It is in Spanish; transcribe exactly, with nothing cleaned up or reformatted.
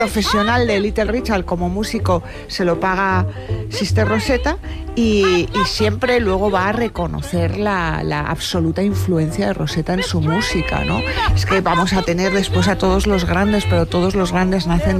profesional de Little Richard como músico se lo paga Sister Rosetta y, y siempre luego va a reconocer la, la absoluta influencia de Rosetta en su música, ¿no? Es que vamos a tener después a todos los grandes, pero todos los grandes nacen